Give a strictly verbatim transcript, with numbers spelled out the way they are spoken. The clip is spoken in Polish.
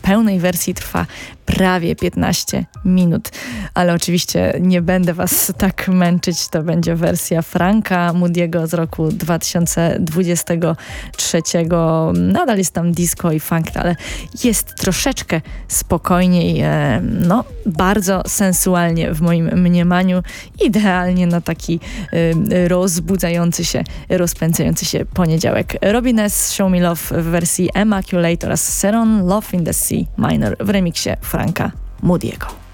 pełnej wersji trwa prawie piętnaście minut, ale oczywiście nie będę was tak męczyć, to będzie wersja Franka Moody'ego z roku dwa tysiące dwudziestego trzeciego. Nadal jest tam disco i funk, ale jest troszeczkę spokojniej, no bardzo sensualnie w moim mniemaniu, idealnie na taki rozbudzający się, rozpędzający się poniedziałek. Robin S. Show Me Love w wersji Immaculate oraz Seron Love in the C minor w remiksie Franka Moody'ego.